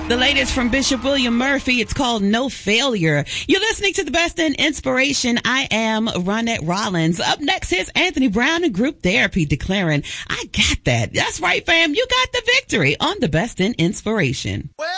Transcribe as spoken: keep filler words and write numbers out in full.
The latest from Bishop William Murphy. It's called No Failure. You're listening to the best in inspiration. I am Ronette Rollins. Up next, here's Anthony Brown and Group Therapy declaring, I got that. That's right, fam. You got the victory on the best in inspiration. Well,